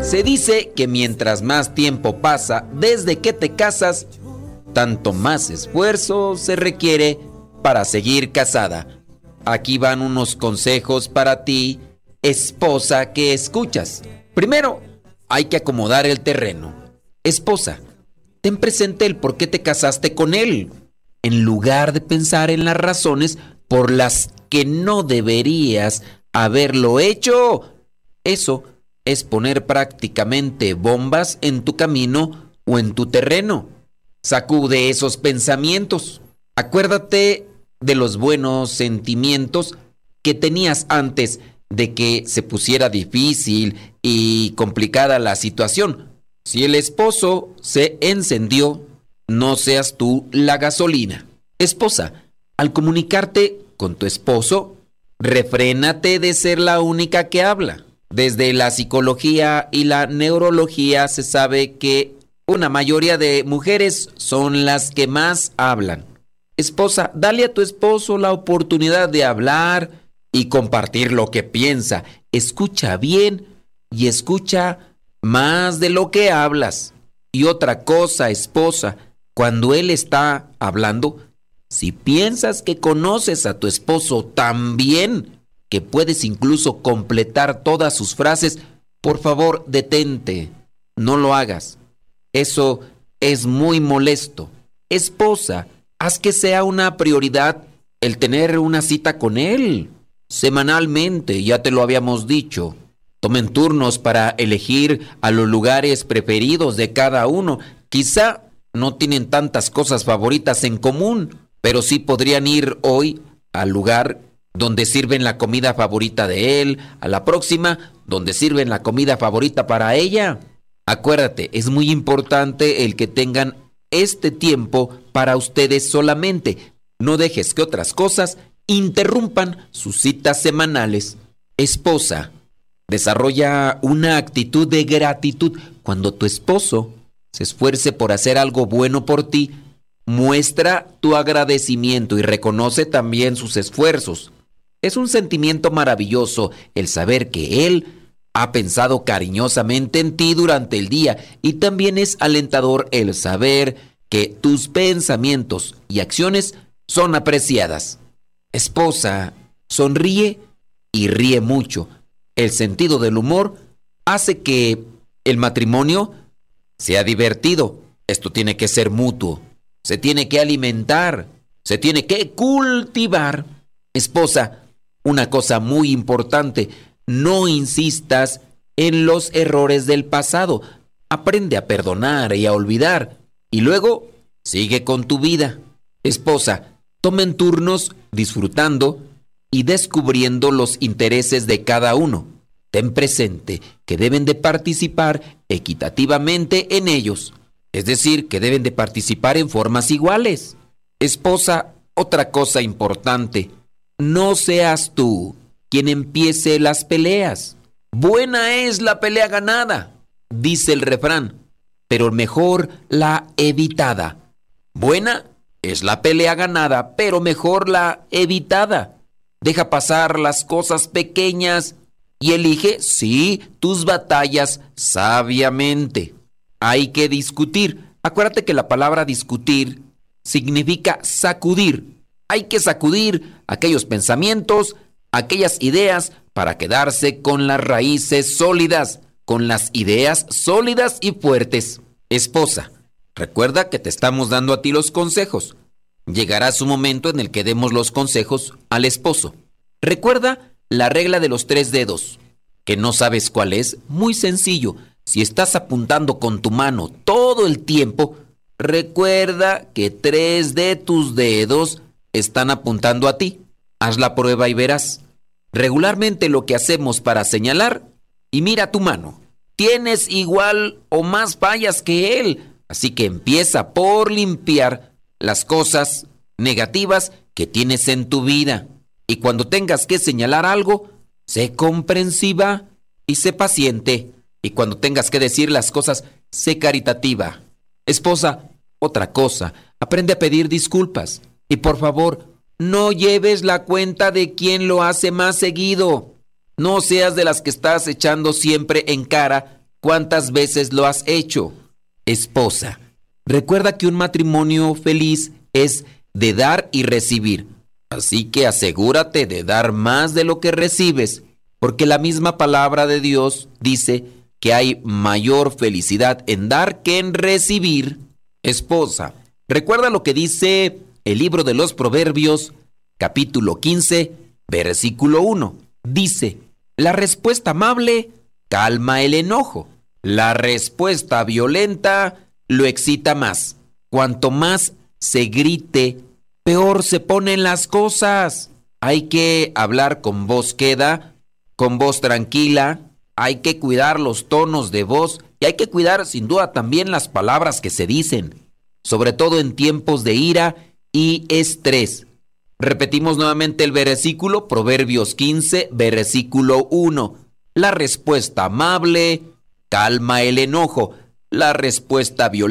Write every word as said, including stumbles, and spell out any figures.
Se dice que mientras más tiempo pasa desde que te casas, tanto más esfuerzo se requiere para seguir casada. Aquí van unos consejos para ti, esposa que escuchas. Primero, hay que acomodar el terreno. Esposa, ten presente el por qué te casaste con él, en lugar de pensar en las razones por las que no deberías haberlo hecho. Eso es poner prácticamente bombas en tu camino o en tu terreno. Sacude esos pensamientos. Acuérdate de los buenos sentimientos que tenías antes de que se pusiera difícil y complicada la situación. Si el esposo se encendió, no seas tú la gasolina. Esposa, al comunicarte con tu esposo, refrénate de ser la única que habla. Desde la psicología y la neurología se sabe que una mayoría de mujeres son las que más hablan. Esposa, dale a tu esposo la oportunidad de hablar y compartir lo que piensa. Escucha bien y escucha más de lo que hablas. Y otra cosa, esposa, cuando él está hablando, si piensas que conoces a tu esposo tan bien que puedes incluso completar todas sus frases, por favor, detente, no lo hagas. Eso es muy molesto. Esposa, haz que sea una prioridad el tener una cita con él. Semanalmente, ya te lo habíamos dicho. Tomen turnos para elegir a los lugares preferidos de cada uno. Quizá no tienen tantas cosas favoritas en común, pero sí podrían ir hoy al lugar donde sirven la comida favorita de él, a la próxima, donde sirven la comida favorita para ella. Acuérdate, es muy importante el que tengan este tiempo para ustedes solamente. No dejes que otras cosas interrumpan sus citas semanales. Esposa, desarrolla una actitud de gratitud. Cuando tu esposo se esfuerce por hacer algo bueno por ti, muestra tu agradecimiento y reconoce también sus esfuerzos. Es un sentimiento maravilloso el saber que él ha pensado cariñosamente en ti durante el día, y también es alentador el saber que tus pensamientos y acciones son apreciadas. Esposa, sonríe y ríe mucho. El sentido del humor hace que el matrimonio sea divertido. Esto tiene que ser mutuo. Se tiene que alimentar. Se tiene que cultivar. Esposa, una cosa muy importante, no insistas en los errores del pasado. Aprende a perdonar y a olvidar. Y luego, sigue con tu vida. Esposa, tomen turnos disfrutando y descubriendo los intereses de cada uno. Ten presente que deben de participar equitativamente en ellos. Es decir, que deben de participar en formas iguales. Esposa, otra cosa importante. No seas tú quien empiece las peleas. Buena es la pelea ganada, dice el refrán, pero mejor la evitada. Buena es la pelea ganada, pero mejor la evitada. Deja pasar las cosas pequeñas y elige, sí, tus batallas sabiamente. Hay que discutir. Acuérdate que la palabra discutir significa sacudir. Hay que sacudir aquellos pensamientos, aquellas ideas, para quedarse con las raíces sólidas, con las ideas sólidas y fuertes. Esposa, recuerda que te estamos dando a ti los consejos. Llegará su momento en el que demos los consejos al esposo. Recuerda la regla de los tres dedos. ¿Que no sabes cuál es? Muy sencillo. Si estás apuntando con tu mano todo el tiempo, recuerda que tres de tus dedos están apuntando a ti. Haz la prueba y verás. Regularmente lo que hacemos para señalar, y mira tu mano, tienes igual o más fallas que él. Así que empieza por limpiar las cosas negativas que tienes en tu vida. Y cuando tengas que señalar algo, sé comprensiva y sé paciente. Y cuando tengas que decir las cosas, sé caritativa. Esposa, otra cosa, aprende a pedir disculpas. Y por favor, no lleves la cuenta de quién lo hace más seguido. No seas de las que estás echando siempre en cara ¿Cuántas veces lo has hecho? Esposa, recuerda que un matrimonio feliz es de dar y recibir. Así que asegúrate de dar más de lo que recibes, porque la misma palabra de Dios dice que hay mayor felicidad en dar que en recibir. Esposa, recuerda lo que dice el libro de los Proverbios, capítulo quince, versículo uno. Dice, la respuesta amable calma el enojo. La respuesta violenta lo excita más. Cuanto más se grite, peor se ponen las cosas. Hay que hablar con voz queda, con voz tranquila. Hay que cuidar los tonos de voz y hay que cuidar sin duda también las palabras que se dicen, sobre todo en tiempos de ira y estrés. Repetimos nuevamente el versículo, Proverbios quince, versículo uno. La respuesta amable calma el enojo. La respuesta violenta